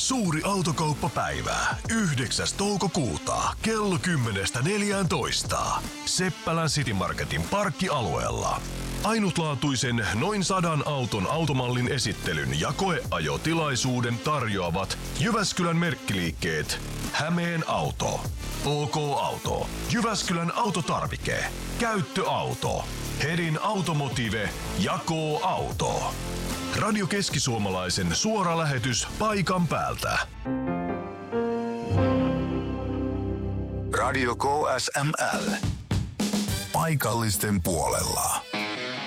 Suuri autokauppapäivä. 9. toukokuuta kello 10.14. Seppälän City Marketin parkkialueella. Ainutlaatuisen noin 100 auton automallin esittelyn ja koeajotilaisuuden tarjoavat Jyväskylän merkkiliikkeet Hämeen Auto, OK Auto, Jyväskylän Autotarvike, Käyttöauto, Hedin Automotive ja K-Auto. Radio Keski-Suomalaisen suora lähetys paikan päältä. Radio KSML. Paikallisten puolella.